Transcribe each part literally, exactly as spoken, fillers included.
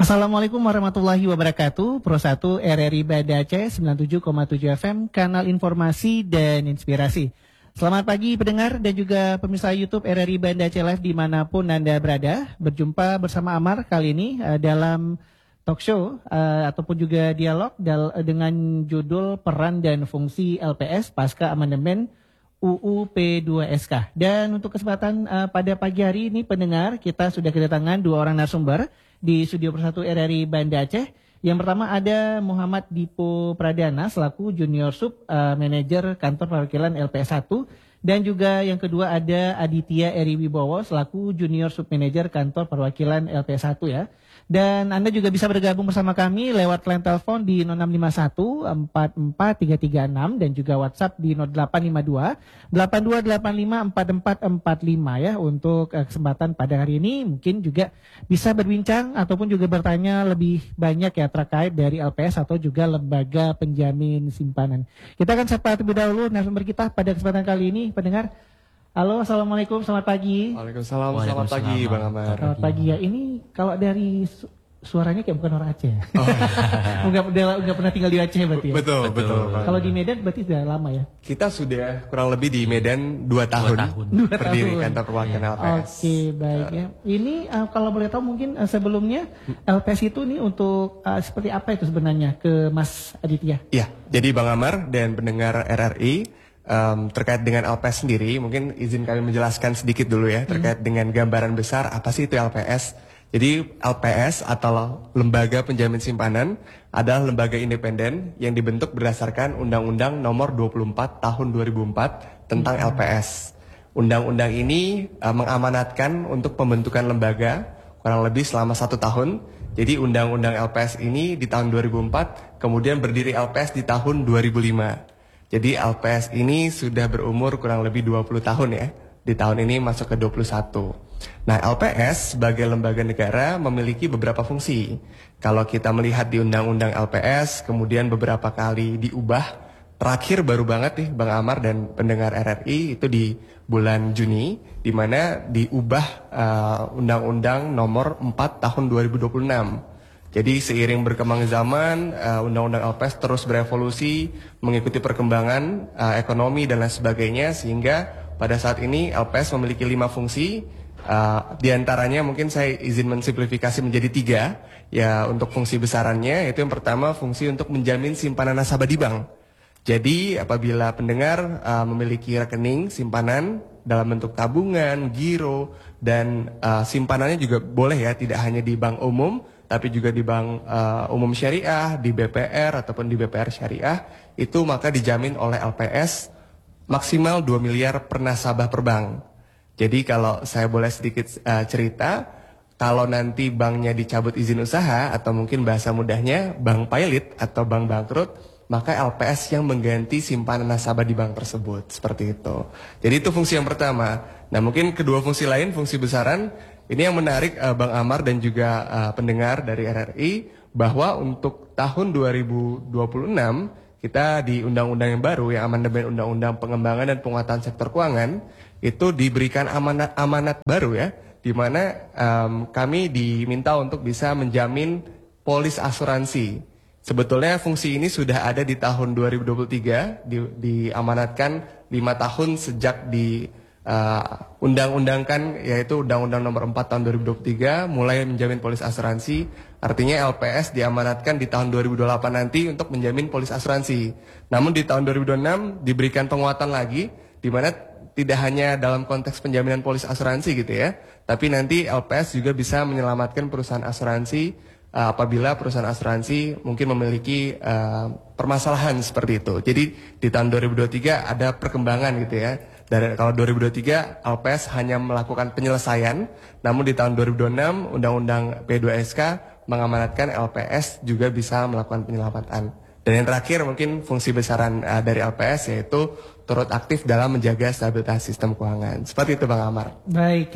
Assalamualaikum warahmatullahi wabarakatuh. Pro satu R R I Banda Aceh sembilan puluh tujuh koma tujuh F M, kanal informasi dan inspirasi. Selamat pagi pendengar dan juga pemirsa YouTube R R I Banda Aceh Live dimanapun Anda berada. Berjumpa bersama Amar kali ini uh, dalam talk show uh, ataupun juga dialog dal- dengan judul Peran dan Fungsi L P S Pasca Amandemen U U P dua S K. Dan untuk kesempatan uh, pada pagi hari ini pendengar, kita sudah kedatangan dua orang narasumber di studio Persatu R R I Banda Aceh. Yang pertama ada Muhammad Dipo Pradana selaku Junior Sub uh, Manager Kantor Perwakilan L P S satu, dan juga yang kedua ada Aditya Eri Wibowo selaku Junior Sub Manager Kantor Perwakilan L P S satu ya. Dan Anda juga bisa bergabung bersama kami lewat line telepon di nol enam lima satu empat empat tiga tiga enam dan juga WhatsApp di nol delapan lima dua delapan dua delapan lima empat empat empat lima ya. Untuk uh, kesempatan pada hari ini mungkin juga bisa berbincang ataupun juga bertanya lebih banyak ya terkait dari L P S atau juga lembaga penjamin simpanan. Kita akan sapa terlebih dahulu narasumber kita pada kesempatan kali ini pendengar. Halo, assalamualaikum, selamat pagi. Waalaikumsalam, selamat pagi Bang Amar. Selamat pagi ya. Ini kalau dari su- suaranya kayak bukan orang Aceh. Oh. Enggak, enggak pernah tinggal di Aceh berarti ya? Betul, betul. betul. Kalau di Medan berarti sudah lama ya? Kita sudah kurang lebih di Medan dua tahun, tahun. Dua berdiri tahun. kantor perwakilan L P S. Oke, baik ya. Ini uh, kalau boleh tahu mungkin uh, sebelumnya L P S itu nih untuk uh, seperti apa itu sebenarnya ke Mas Aditya? Iya, jadi Bang Amar dan pendengar R R I, Um, terkait dengan L P S sendiri, mungkin izin kami menjelaskan sedikit dulu ya terkait hmm. dengan gambaran besar apa sih itu L P S. Jadi L P S atau Lembaga Penjamin Simpanan adalah lembaga independen yang dibentuk berdasarkan Undang-Undang Nomor dua puluh empat Tahun dua ribu empat tentang hmm. L P S. Undang-undang ini uh, mengamanatkan untuk pembentukan lembaga kurang lebih selama satu tahun. Jadi Undang-Undang L P S ini di tahun dua ribu empat, kemudian berdiri L P S di tahun dua ribu lima. Jadi L P S ini sudah berumur kurang lebih dua puluh tahun ya. Di tahun ini masuk ke dua puluh satu. Nah, L P S sebagai lembaga negara memiliki beberapa fungsi. Kalau kita melihat di Undang-Undang L P S, kemudian beberapa kali diubah. Terakhir baru banget nih Bang Amar dan pendengar R R I itu di bulan Juni, di mana diubah uh, Undang-Undang Nomor empat Tahun dua ribu dua puluh enam. Jadi seiring berkembang zaman, uh, Undang-Undang L P S terus berevolusi, mengikuti perkembangan uh, ekonomi dan lain sebagainya, sehingga pada saat ini L P S memiliki lima fungsi. Uh, di antaranya mungkin saya izin mensimplifikasi menjadi tiga. Ya, untuk fungsi besarannya, itu yang pertama fungsi untuk menjamin simpanan nasabah di bank. Jadi apabila pendengar uh, memiliki rekening simpanan dalam bentuk tabungan, giro, dan uh, simpanannya juga boleh ya, tidak hanya di bank umum, tapi juga di bank uh, umum syariah, di B P R ataupun di B P R syariah, itu maka dijamin oleh L P S maksimal dua miliar per nasabah per bank. Jadi kalau saya boleh sedikit uh, cerita, kalau nanti banknya dicabut izin usaha atau mungkin bahasa mudahnya bank pilot atau bank bangkrut, maka L P S yang mengganti simpanan nasabah di bank tersebut, seperti itu. Jadi itu fungsi yang pertama. Nah, mungkin kedua fungsi lain, fungsi besaran. Ini yang menarik uh, Bang Amar dan juga uh, pendengar dari R R I, bahwa untuk tahun dua ribu dua puluh enam kita di undang-undang yang baru yang amandemen Undang-Undang Pengembangan dan Penguatan Sektor Keuangan itu diberikan amanat-amanat baru ya, di mana um, kami diminta untuk bisa menjamin polis asuransi. Sebetulnya fungsi ini sudah ada di tahun dua ribu dua puluh tiga, di, diamanatkan lima tahun sejak di Uh, undang-undangkan, yaitu Undang-Undang Nomor empat Tahun dua ribu dua puluh tiga mulai menjamin polis asuransi. Artinya L P S diamanatkan di tahun dua ribu dua puluh delapan nanti untuk menjamin polis asuransi. Namun di tahun dua ribu dua puluh enam diberikan penguatan lagi, di mana tidak hanya dalam konteks penjaminan polis asuransi gitu ya, tapi nanti L P S juga bisa menyelamatkan perusahaan asuransi uh, apabila perusahaan asuransi mungkin memiliki uh, permasalahan seperti itu. Jadi di tahun dua ribu dua puluh tiga ada perkembangan gitu ya. Dari kalau dua ribu dua puluh tiga L P S hanya melakukan penyelesaian, namun di tahun dua ribu dua puluh enam Undang-Undang P dua S K mengamanatkan L P S juga bisa melakukan penyelamatan. Dan yang terakhir mungkin fungsi besaran uh, dari L P S yaitu turut aktif dalam menjaga stabilitas sistem keuangan. Seperti itu Bang Amar. Baik ya.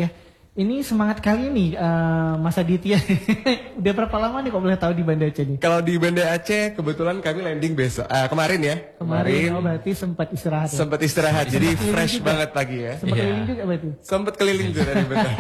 Ini semangat kali nih uh, Mas Aditya. Udah berapa lama nih kok boleh tahu di Banda Aceh nih? Kalau di Banda Aceh kebetulan kami landing besok uh, kemarin ya. Kemarin, oh berarti sempat istirahat. Ya? Sempat istirahat, sempat jadi fresh juga. banget pagi ya. Sempat yeah. keliling juga berarti. Sempat keliling juga tadi betul.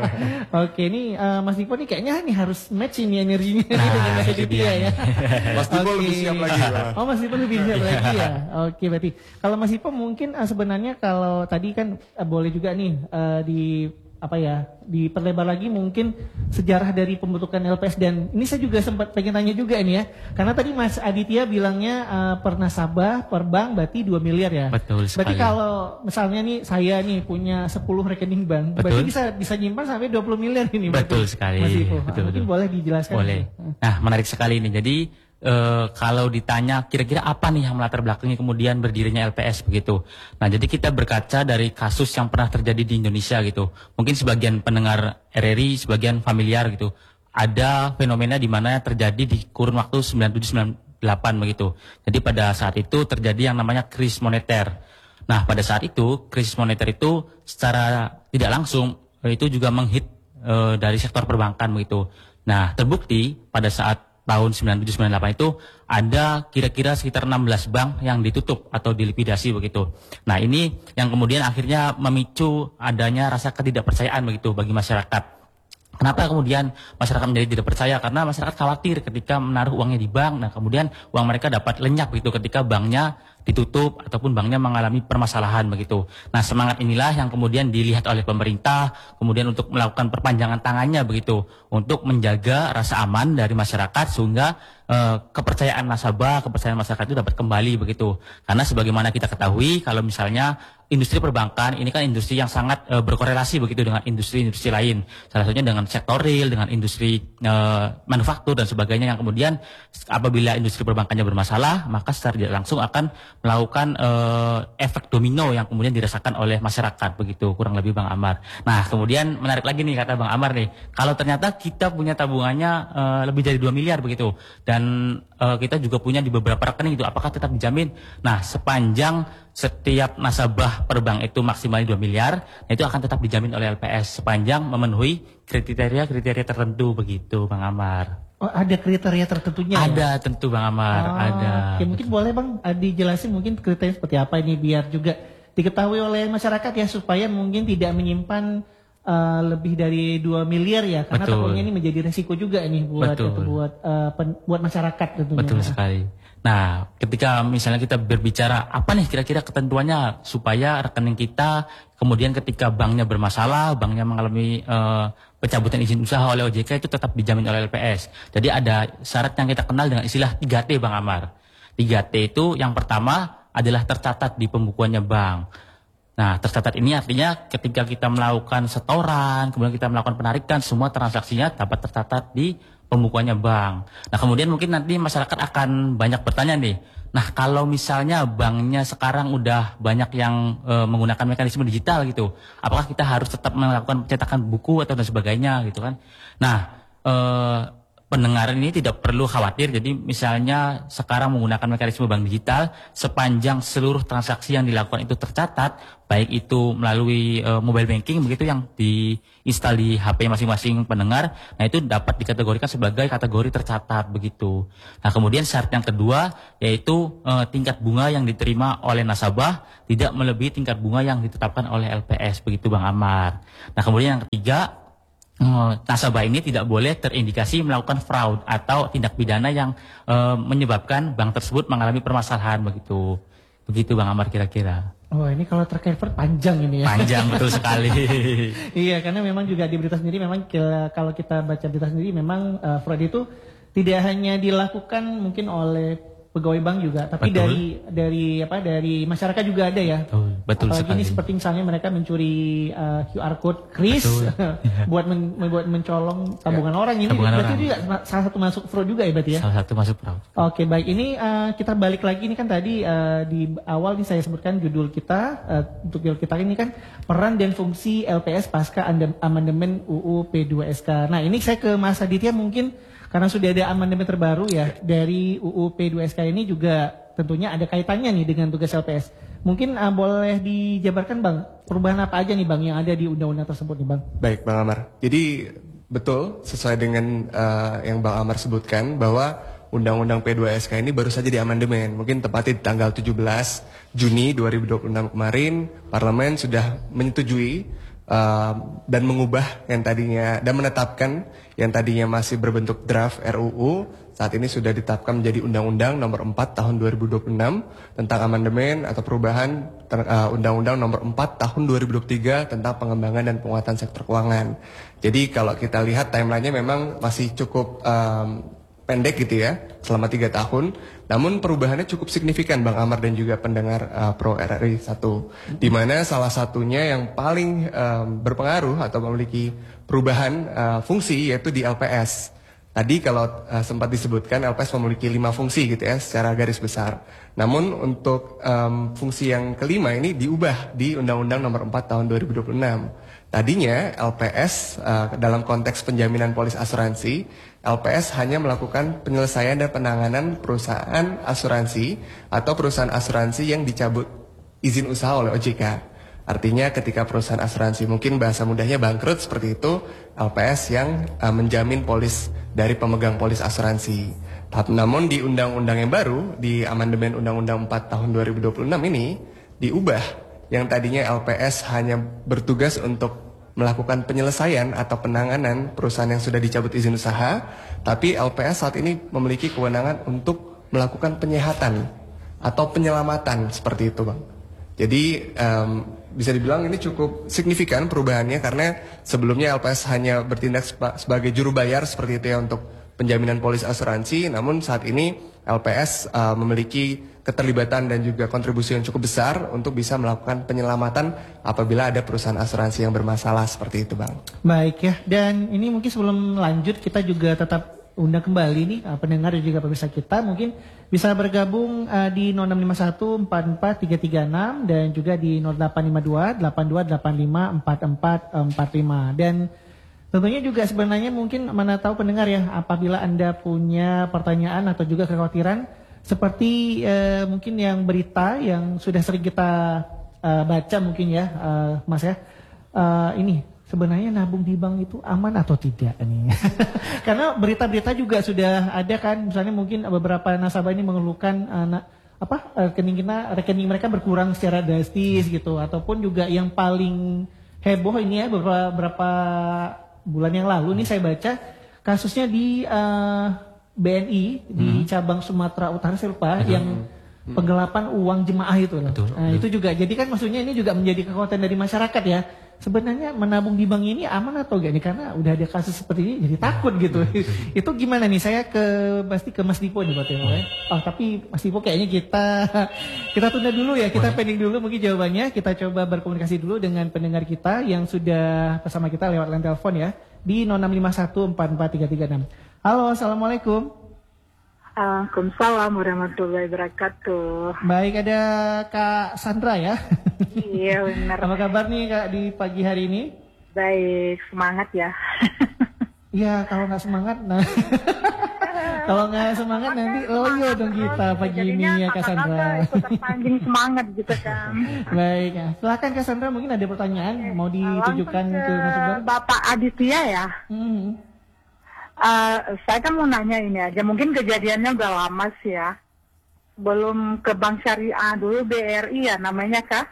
Oke, nih uh, Mas Dipo nih kayaknya nih harus match ini energinya nah, nih dengan Mas Aditya ya. Mas Dipo okay. lebih siap lagi. Bang. Oh Mas Dipo lebih siap lagi ya. Oke, berarti kalau Mas Dipo mungkin uh, sebenarnya kalau tadi kan uh, boleh juga nih uh, di apa ya diperlebar lagi mungkin sejarah dari pembentukan L P S, dan ini saya juga sempat pengen tanya juga ini ya, karena tadi Mas Aditya bilangnya uh, per nasabah per bank berarti dua miliar ya. Betul sekali. Berarti kalau misalnya nih saya nih punya sepuluh rekening bank, betul. Berarti bisa bisa nyimpan sampai dua puluh miliar ini. Betul sekali. Mas Ivo. Betul, Mungkin betul. boleh dijelaskan. Boleh. Nah, menarik sekali ini. Jadi Uh, kalau ditanya kira-kira apa nih yang melatar belakangi kemudian berdirinya L P S begitu. Nah, jadi kita berkaca dari kasus yang pernah terjadi di Indonesia gitu. Mungkin sebagian pendengar R R I sebagian familiar gitu. Ada fenomena di mana terjadi di kurun waktu sembilan puluh tujuh sembilan puluh delapan begitu. Jadi pada saat itu terjadi yang namanya krisis moneter. Nah, pada saat itu krisis moneter itu secara tidak langsung itu juga menghit uh, dari sektor perbankan begitu. Nah, terbukti pada saat tahun sembilan puluh tujuh sembilan puluh delapan itu ada kira-kira sekitar enam belas bank yang ditutup atau dilipidasi begitu. Nah, ini yang kemudian akhirnya memicu adanya rasa ketidakpercayaan begitu bagi masyarakat. Kenapa kemudian masyarakat menjadi tidak percaya? Karena masyarakat khawatir ketika menaruh uangnya di bank, nah kemudian uang mereka dapat lenyap gitu ketika banknya ditutup ataupun banknya mengalami permasalahan begitu. Nah, semangat inilah yang kemudian dilihat oleh pemerintah kemudian untuk melakukan perpanjangan tangannya begitu untuk menjaga rasa aman dari masyarakat sehingga eh, kepercayaan nasabah, kepercayaan masyarakat itu dapat kembali begitu. Karena sebagaimana kita ketahui kalau misalnya industri perbankan ini kan industri yang sangat e, berkorelasi begitu dengan industri-industri lain. Salah satunya dengan sektor real, dengan industri e, manufaktur dan sebagainya yang kemudian apabila industri perbankannya bermasalah, maka secara tidak langsung akan melakukan e, efek domino yang kemudian dirasakan oleh masyarakat begitu, kurang lebih Bang Amar. Nah, kemudian menarik lagi nih kata Bang Amar nih, kalau ternyata kita punya tabungannya e, lebih dari dua miliar begitu dan e, kita juga punya di beberapa rekening itu, apakah tetap dijamin? Nah, sepanjang setiap nasabah per bank itu maksimalnya dua miliar, nah itu akan tetap dijamin oleh L P S sepanjang memenuhi kriteria-kriteria tertentu begitu Bang Amar. Oh, ada kriteria tertentunya ada ya? Tentu Bang Amar, oh, ada. Oke, mungkin boleh Bang dijelasin mungkin kriteria seperti apa ini biar juga diketahui oleh masyarakat ya, supaya mungkin tidak menyimpan uh, lebih dari dua miliar ya, karena takutnya ini menjadi resiko juga nih buat itu, buat uh, pen, buat masyarakat tentunya. Betul sekali. Nah, ketika misalnya kita berbicara apa nih kira-kira ketentuannya supaya rekening kita kemudian ketika banknya bermasalah, banknya mengalami uh, pencabutan izin usaha oleh O J K itu tetap dijamin oleh L P S. Jadi ada syarat yang kita kenal dengan istilah tiga T Bang Amar. tiga T itu yang pertama adalah tercatat di pembukuannya bank. Nah, tercatat ini artinya ketika kita melakukan setoran, kemudian kita melakukan penarikan, semua transaksinya dapat tercatat di pembukuannya bank. Nah, kemudian mungkin nanti masyarakat akan banyak bertanya nih. Nah, kalau misalnya banknya sekarang udah banyak yang e, menggunakan mekanisme digital gitu, apakah kita harus tetap melakukan pencetakan buku atau dan sebagainya gitu kan? Nah, e, pendengar ini tidak perlu khawatir. Jadi misalnya sekarang menggunakan mekanisme bank digital, sepanjang seluruh transaksi yang dilakukan itu tercatat, baik itu melalui uh, mobile banking begitu yang diinstal di H P masing-masing pendengar, nah itu dapat dikategorikan sebagai kategori tercatat begitu. Nah, kemudian syarat yang kedua yaitu uh, tingkat bunga yang diterima oleh nasabah tidak melebihi tingkat bunga yang ditetapkan oleh L P S begitu Bang Amar. Nah, kemudian yang ketiga, nasabah ini tidak boleh terindikasi melakukan fraud atau tindak pidana yang e, menyebabkan bank tersebut mengalami permasalahan begitu. Begitu Bang Amar kira-kira. Oh, ini kalau terkait fraud panjang ini ya. Panjang betul sekali. Iya, karena memang juga di berita sendiri memang kalau kita baca berita sendiri memang uh, fraud itu tidak hanya dilakukan mungkin oleh pegawai bank juga, tapi betul. dari dari apa dari masyarakat juga ada ya. Betul, betul apalagi sekali. ini seperti misalnya mereka mencuri uh, Q R code kris buat men, buat mencolong tabungan ya. orang ini. Tabungan berarti orang. juga salah satu masuk fraud juga ya berarti ya. Salah satu masuk fraud. Oke, baik, ini uh, kita balik lagi ini kan tadi uh, di awal nih saya sebutkan judul kita uh, untuk judul kita ini kan peran dan fungsi L P S pasca amandemen U U P dua S K. Nah, ini saya ke Mas Aditya mungkin karena sudah ada amandemen terbaru ya dari U U P dua S K ini juga tentunya ada kaitannya nih dengan tugas L P S. Mungkin uh, boleh dijabarkan Bang, perubahan apa aja nih Bang yang ada di undang-undang tersebut nih Bang? Baik Bang Amar. Jadi betul sesuai dengan uh, yang Bang Amar sebutkan bahwa Undang-Undang P dua S K ini baru saja diamandemen. Mungkin tepatnya di tanggal tujuh belas Juni dua ribu dua puluh enam kemarin parlemen sudah menyetujui uh, dan mengubah yang tadinya dan menetapkan yang tadinya masih berbentuk draft R U U saat ini sudah ditetapkan menjadi Undang-Undang Nomor empat Tahun dua ribu dua puluh enam tentang amandemen atau perubahan ter, uh, Undang-Undang Nomor empat Tahun dua ribu dua puluh tiga tentang pengembangan dan penguatan sektor keuangan. Jadi kalau kita lihat timelinenya memang masih cukup um, pendek gitu ya, selama tiga tahun. Namun perubahannya cukup signifikan Bang Amar dan juga pendengar uh, Pro R R I satu. Di mana salah satunya yang paling um, berpengaruh atau memiliki perubahan uh, fungsi yaitu di L P S. Tadi kalau uh, sempat disebutkan L P S memiliki lima fungsi gitu ya secara garis besar. Namun untuk um, fungsi yang kelima ini diubah di Undang-Undang Nomor empat Tahun dua ribu dua puluh enam. Tadinya L P S uh, dalam konteks penjaminan polis asuransi, L P S hanya melakukan penyelesaian dan penanganan perusahaan asuransi atau perusahaan asuransi yang dicabut izin usaha oleh O J K. Artinya ketika perusahaan asuransi mungkin bahasa mudahnya bangkrut seperti itu, L P S yang uh, menjamin polis dari pemegang polis asuransi. Namun di undang-undang yang baru, di amandemen Undang-Undang empat Tahun dua ribu dua puluh enam ini diubah yang tadinya L P S hanya bertugas untuk melakukan penyelesaian atau penanganan perusahaan yang sudah dicabut izin usaha, tapi L P S saat ini memiliki kewenangan untuk melakukan penyehatan atau penyelamatan seperti itu, Bang. Jadi um, bisa dibilang ini cukup signifikan perubahannya karena sebelumnya L P S hanya bertindak seba- sebagai juru bayar seperti itu ya untuk penjaminan polis asuransi, namun saat ini L P S uh, memiliki keterlibatan dan juga kontribusi yang cukup besar untuk bisa melakukan penyelamatan apabila ada perusahaan asuransi yang bermasalah seperti itu, Bang. Baik ya, dan ini mungkin sebelum lanjut kita juga tetap undang kembali nih uh, pendengar dan juga pemirsa kita mungkin bisa bergabung uh, di nol enam lima satu empat empat tiga tiga enam dan juga di nol delapan lima dua delapan dua delapan lima empat empat empat lima. Dan tentunya juga sebenarnya mungkin mana tahu pendengar ya, apabila Anda punya pertanyaan atau juga kekhawatiran seperti uh, mungkin yang berita yang sudah sering kita uh, baca mungkin ya uh, Mas ya, uh, ini sebenarnya nabung di bank itu aman atau tidak nih? Karena berita-berita juga sudah ada kan, misalnya mungkin beberapa nasabah ini mengeluhkan uh, na, apa rekening kita, rekening mereka berkurang secara drastis gitu, ataupun juga yang paling heboh ini ya beberapa, beberapa bulan yang lalu nih saya baca kasusnya di uh, B N I di hmm. cabang Sumatera Utara saya lupa hmm. yang penggelapan uang jemaah itu loh. Betul, nah, betul. Itu juga jadi kan maksudnya ini juga menjadi kekhawatiran dari masyarakat ya. Sebenarnya menabung di bank ini aman atau enggak nih, karena udah ada kasus seperti ini jadi takut gitu. Itu gimana nih, saya ke pasti ke Mas Dipo nih Pak Timo ya. Oh tapi Mas Dipo kayaknya kita kita tunda dulu ya, kita pending dulu mungkin jawabannya. Kita coba berkomunikasi dulu dengan pendengar kita yang sudah bersama kita lewat line telepon ya di nol enam lima satu empat empat tiga tiga enam. Halo, assalamualaikum. Waalaikumsalam warahmatullahi wabarakatuh. Baik, ada Kak Sandra ya. Iya benar. Apa kabar nih Kak di pagi hari ini? Baik, semangat ya. Iya, kalau nggak semangat, nah kalau nggak semangat nanti loyo dong kita pagi ini ya Kak Sandra. Ikut terpanjing semangat gitu kan. Baik ya, silakan Kak Sandra, mungkin ada pertanyaan mau ditujukan ke, ke Bapak Aditya ya. Hmm. Uh, saya kan mau nanya ini aja, mungkin kejadiannya udah lama sih ya. Belum ke Bank Syariah dulu, B R I ya namanya kah?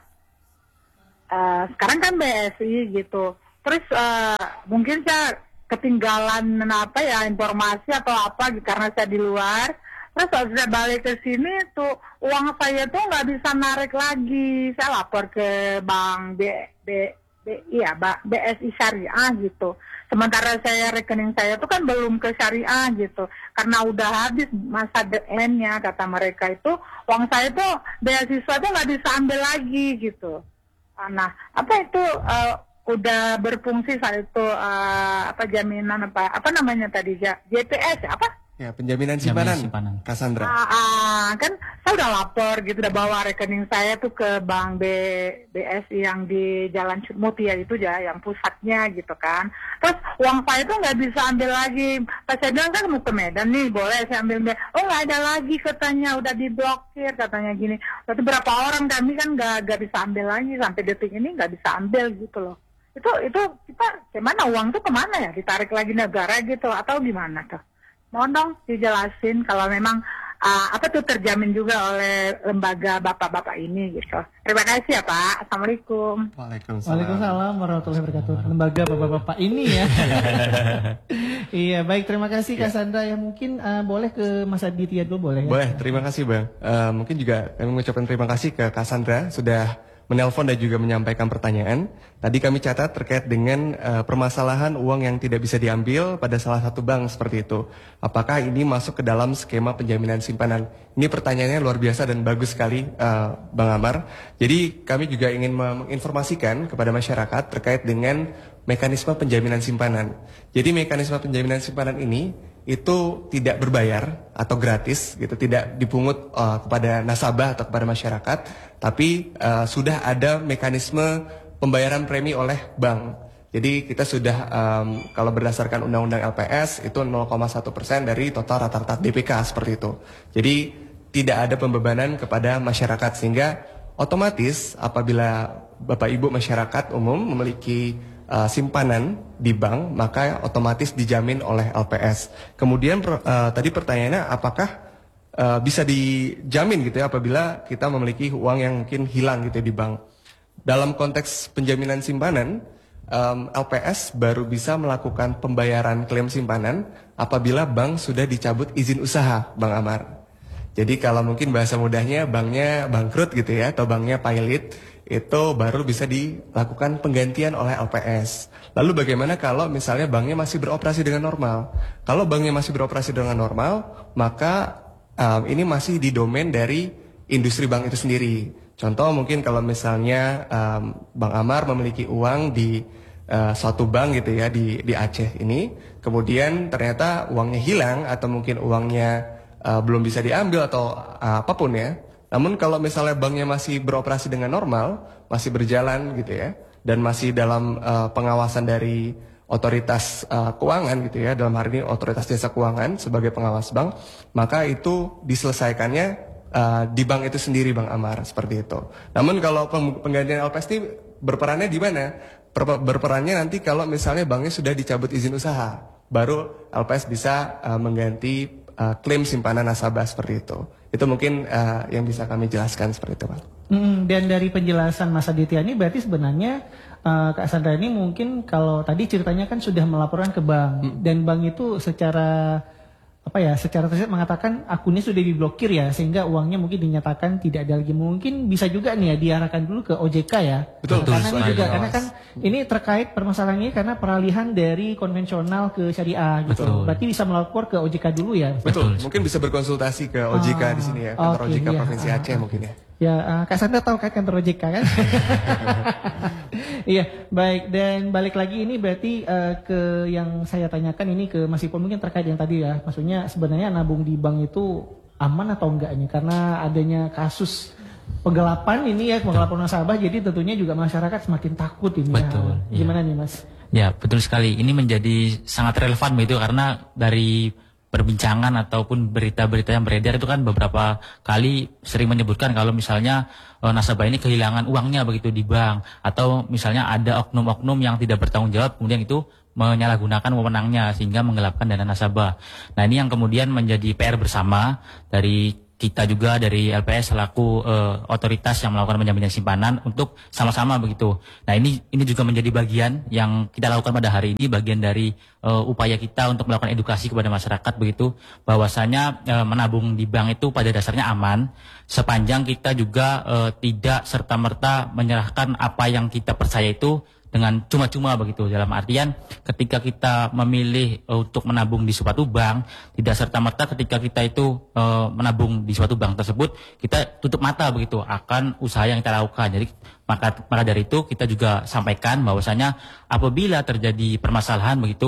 Uh, sekarang kan B S I gitu. Terus uh, mungkin saya ketinggalan apa ya informasi atau apa karena saya di luar. Terus saat saya balik ke sini tuh uang saya tuh nggak bisa narik lagi. Saya lapor ke Bank B B B iya B S I Syariah gitu. Sementara saya rekening saya tuh kan belum ke syariah gitu. Karena udah habis masa deadline-nya kata mereka itu uang saya tuh beasiswa tuh nggak bisa ambil lagi gitu. Nah, apa itu uh, udah berfungsi saat itu uh, apa jaminan apa apa namanya tadi ya J P S apa? Ya, penjaminan simpanan, Penjaminan simpanan. Cassandra. Ah, ah, kan saya udah lapor gitu, udah bawa rekening saya tuh ke bank B, BS yang di Jalan Mutia itu ya, yang pusatnya gitu kan. Terus uang saya tuh nggak bisa ambil lagi. Pas saya bilang kan mau ke Medan nih, boleh saya ambil. Oh nggak ada lagi katanya, udah diblokir katanya gini. Tapi berapa orang kami kan nggak nggak bisa ambil lagi, sampai detik ini nggak bisa ambil gitu loh. Itu itu kita gimana, uang tuh kemana ya? Ditarik lagi negara gitu atau gimana tuh? Mohon dong dijelasin kalau memang uh, apa tuh terjamin juga oleh lembaga bapak-bapak ini gitu. Terima kasih ya Pak. Assalamualaikum. Waalaikumsalam. Waalaikumsalam warahmatullahi wabarakatuh. Lembaga bapak-bapak ini ya. Iya, baik, terima kasih Kak Sandra. Ya mungkin uh, boleh ke Mas Aditya dulu boleh ya? Boleh, terima kasih Bang. Uh, mungkin juga kami mengucapkan terima kasih ke Cassandra sudah menelpon dan juga menyampaikan pertanyaan. Tadi kami catat terkait dengan uh, permasalahan uang yang tidak bisa diambil pada salah satu bank seperti itu. Apakah ini masuk ke dalam skema penjaminan simpanan? Ini pertanyaannya luar biasa dan bagus sekali uh, Bang Amar. Jadi kami juga ingin menginformasikan kepada masyarakat terkait dengan mekanisme penjaminan simpanan. Jadi mekanisme penjaminan simpanan ini itu tidak berbayar atau gratis gitu, tidak dipungut uh, kepada nasabah atau kepada masyarakat, tapi uh, sudah ada mekanisme pembayaran premi oleh bank. Jadi kita sudah um, kalau berdasarkan undang-undang L P S itu nol koma satu persen dari total rata-rata D P K seperti itu. Jadi tidak ada pembebanan kepada masyarakat, sehingga otomatis apabila Bapak Ibu masyarakat umum memiliki Uh, simpanan di bank, maka otomatis dijamin oleh L P S. Kemudian per, uh, tadi pertanyaannya apakah uh, bisa dijamin gitu ya apabila kita memiliki uang yang mungkin hilang gitu ya di bank. Dalam konteks penjaminan simpanan, um, L P S baru bisa melakukan pembayaran klaim simpanan apabila bank sudah dicabut izin usaha, Bang Amar. Jadi kalau mungkin bahasa mudahnya banknya bangkrut gitu ya, atau banknya pilot, itu baru bisa dilakukan penggantian oleh L P S. Lalu bagaimana kalau misalnya banknya masih beroperasi dengan normal? Kalau banknya masih beroperasi dengan normal, maka um, ini masih di domain dari industri bank itu sendiri. Contoh mungkin kalau misalnya um, Bang Amar memiliki uang di uh, suatu bank gitu ya di, di Aceh ini, kemudian ternyata uangnya hilang atau mungkin uangnya uh, belum bisa diambil atau uh, apapun ya. Namun kalau misalnya banknya masih beroperasi dengan normal, masih berjalan gitu ya, dan masih dalam uh, pengawasan dari otoritas uh, keuangan gitu ya, dalam hari ini otoritas jasa keuangan sebagai pengawas bank, maka itu diselesaikannya uh, di bank itu sendiri, Bang Amar, seperti itu. Namun kalau penggantian L P S ini berperannya di mana? Berperannya nanti kalau misalnya banknya sudah dicabut izin usaha, baru L P S bisa uh, mengganti uh, klaim simpanan nasabah seperti itu. Itu mungkin uh, yang bisa kami jelaskan seperti itu, Pak. Hmm, dan dari penjelasan Mas Aditya ini berarti sebenarnya uh, Kak Sandra ini mungkin kalau tadi ceritanya kan sudah melaporkan ke bank, hmm. dan bank itu secara apa ya, secara tersirat mengatakan akunnya sudah diblokir ya, sehingga uangnya mungkin dinyatakan tidak ada lagi. Mungkin bisa juga nih ya diarahkan dulu ke O J K ya. Betul, karena betul, ini juga betul. karena kan ini terkait permasalahan ini karena peralihan dari konvensional ke syariah gitu. Betul. Berarti bisa melapor ke O J K dulu ya. Betul, mungkin bisa berkonsultasi ke O J K Ah, di sini ya, kantor oke, O J K iya. Provinsi Ah, Aceh ah. mungkin ya. Ya, uh, Kak Sandra tahu kan kantor O J K kan? Iya, baik. Dan balik lagi ini berarti uh, ke yang saya tanyakan ini ke Mas Ipon mungkin terkait yang tadi ya. Maksudnya sebenarnya nabung di bank itu aman atau enggak nih? Karena adanya kasus penggelapan ini ya, penggelapan nasabah, jadi tentunya juga masyarakat semakin takut ini. Betul, Ya. iya. Gimana nih Mas? Ya, betul sekali. Ini menjadi sangat relevan begitu karena dari perbincangan ataupun berita-berita yang beredar itu kan beberapa kali sering menyebutkan kalau misalnya e, nasabah ini kehilangan uangnya begitu di bank, atau misalnya ada oknum-oknum yang tidak bertanggung jawab kemudian itu menyalahgunakan wewenangnya sehingga menggelapkan dana nasabah. Nah, ini yang kemudian menjadi P R bersama dari kita juga dari L P S selaku uh, otoritas yang melakukan penjaminan simpanan untuk sama-sama begitu. Nah, ini ini juga menjadi bagian yang kita lakukan pada hari ini, bagian dari uh, upaya kita untuk melakukan edukasi kepada masyarakat begitu, bahwasanya uh, menabung di bank itu pada dasarnya aman sepanjang kita juga uh, tidak serta-merta menyerahkan apa yang kita percaya itu dengan cuma-cuma begitu. Dalam artian ketika kita memilih uh, untuk menabung di suatu bank, tidak serta-merta ketika kita itu uh, menabung di suatu bank tersebut kita tutup mata begitu akan usaha yang kita lakukan. Jadi maka maka dari itu kita juga sampaikan bahwasanya apabila terjadi permasalahan begitu,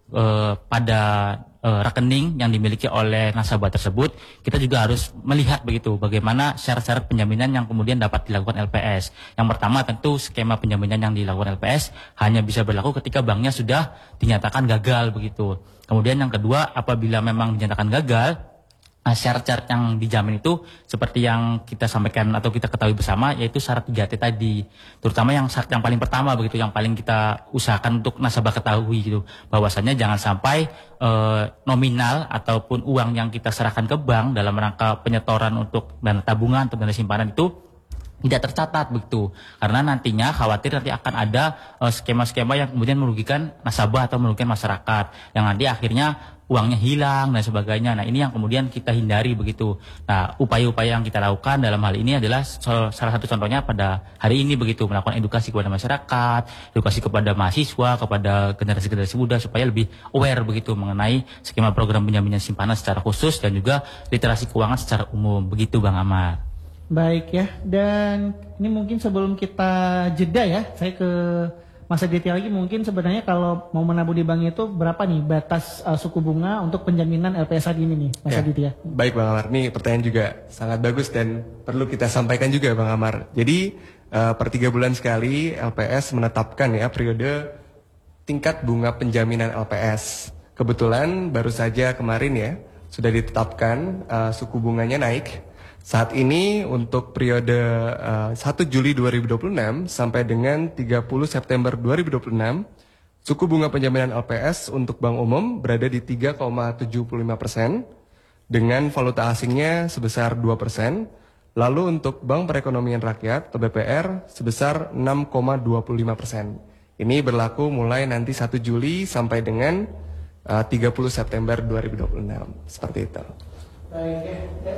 uh, pada uh, rekening yang dimiliki oleh nasabah tersebut, kita juga harus melihat begitu bagaimana syarat-syarat penjaminan yang kemudian dapat dilakukan L P S. Yang pertama tentu skema penjaminan yang dilakukan L P S hanya bisa berlaku ketika banknya sudah dinyatakan gagal begitu. Kemudian yang kedua, apabila memang dinyatakan gagal, nah, syarat-syarat yang dijamin itu seperti yang kita sampaikan atau kita ketahui bersama, yaitu syarat tiga T tadi. Terutama yang syarat yang paling pertama begitu, yang paling kita usahakan untuk nasabah ketahui gitu, bahwasannya jangan sampai eh, nominal ataupun uang yang kita serahkan ke bank dalam rangka penyetoran untuk dana tabungan atau dana simpanan itu tidak tercatat begitu, karena nantinya khawatir nanti akan ada uh, skema-skema yang kemudian merugikan nasabah atau merugikan masyarakat, yang nanti akhirnya uangnya hilang dan sebagainya. Nah, ini yang kemudian kita hindari begitu. Nah, upaya-upaya yang kita lakukan dalam hal ini adalah salah satu contohnya pada hari ini begitu, melakukan edukasi kepada masyarakat, edukasi kepada mahasiswa, kepada generasi-generasi muda supaya lebih aware begitu mengenai skema program penjaminan simpanan secara khusus dan juga literasi keuangan secara umum begitu, Bang Amar. Baik ya, dan ini mungkin sebelum kita jeda ya, saya ke Mas Aditya lagi. Mungkin sebenarnya kalau mau menabung di bank itu berapa nih batas uh, suku bunga untuk penjaminan L P S saat ini nih, Mas ya, Aditya? Baik Bang Amar, ini pertanyaan juga sangat bagus dan perlu kita sampaikan juga Bang Amar. Jadi uh, per tiga bulan sekali L P S menetapkan ya periode tingkat bunga penjaminan L P S. Kebetulan baru saja kemarin ya sudah ditetapkan uh, suku bunganya naik. Saat ini untuk periode uh, satu Juli dua ribu dua puluh enam sampai dengan tiga puluh September dua ribu dua puluh enam, suku bunga penjaminan L P S untuk bank umum berada di tiga koma tujuh lima persen dengan valuta asingnya sebesar dua persen. Lalu untuk Bank Perekonomian Rakyat atau B P R sebesar enam koma dua lima persen. Ini berlaku mulai nanti satu Juli sampai dengan uh, tiga puluh September dua ribu dua puluh enam. Seperti itu. Baik ya.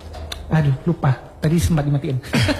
Aduh, lupa. Tadi sempat dimatiin.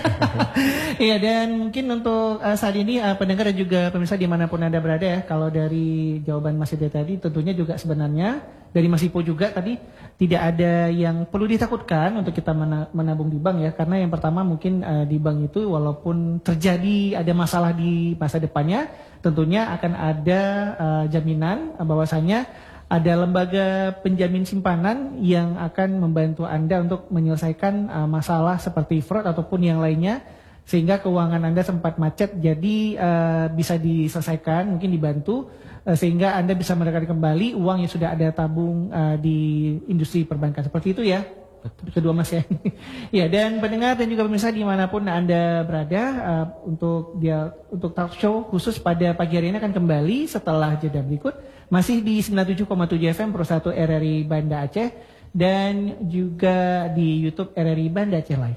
Iya, dan mungkin untuk uh, saat ini uh, pendengar dan juga pemirsa dimanapun Anda berada ya, kalau dari jawaban Mas Ide tadi tentunya juga sebenarnya dari Mas Ipo juga tadi tidak ada yang perlu ditakutkan untuk kita menabung di bank ya, karena yang pertama mungkin uh, di bank itu walaupun terjadi ada masalah di masa depannya, tentunya akan ada uh, jaminan uh, bahwasanya ada lembaga penjamin simpanan yang akan membantu Anda untuk menyelesaikan uh, masalah seperti fraud ataupun yang lainnya, sehingga keuangan Anda sempat macet jadi uh, bisa diselesaikan, mungkin dibantu uh, sehingga Anda bisa mendapatkan kembali uang yang sudah ada tabung uh, di industri perbankan. Seperti itu ya. Kedua Mas ya. Ya, dan pendengar dan juga pemirsa dimanapun Anda berada, uh, untuk dia untuk talk show khusus pada pagi hari ini akan kembali setelah jeda berikut, masih di sembilan puluh tujuh koma tujuh F M Pro satu R R I Banda Aceh dan juga di YouTube R R I Banda Aceh Live.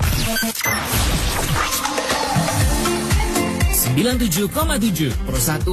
sembilan puluh tujuh koma tujuh Pro satu